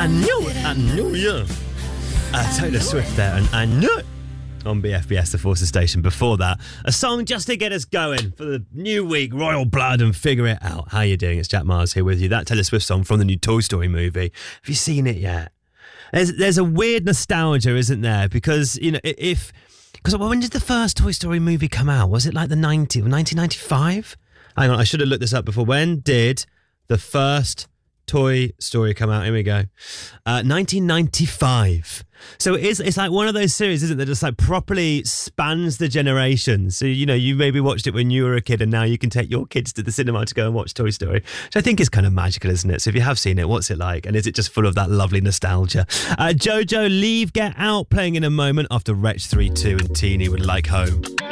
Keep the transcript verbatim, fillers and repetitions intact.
I knew it, I knew you. Uh, Taylor Swift there, and I knew it. On B F B S, the Forces Station. Before that, a song just to get us going for the new week, Royal Blood and Figure It Out. How you doing? It's Jack Mars here with you. That Taylor Swift song from the new Toy Story movie. Have you seen it yet? There's there's a weird nostalgia, isn't there? Because, you know, if... Because when did the first Toy Story movie come out? Was it like the nineties, nineteen ninety-five? Hang on, I should have looked this up before. When did the first Toy Story come out? Here we go. Uh, nineteen ninety-five. So it is, it's like one of those series, isn't it, that just like properly spans the generations. So, you know, you maybe watched it when you were a kid and now you can take your kids to the cinema to go and watch Toy Story, which I think is kind of magical, isn't it? So if you have seen it, what's it like? And is it just full of that lovely nostalgia? Uh, Jojo, Leave, Get Out playing in a moment after Wretch three two and Teeny Would Like Home.